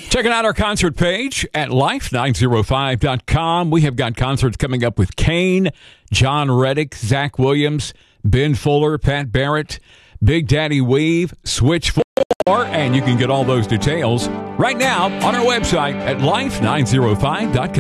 Checking out our concert page at life905.com. We have got concerts coming up with Kane, John Reddick, Zach Williams, Ben Fuller, Pat Barrett, Big Daddy Weave, Switch 4, and you can get all those details right now on our website at life905.com.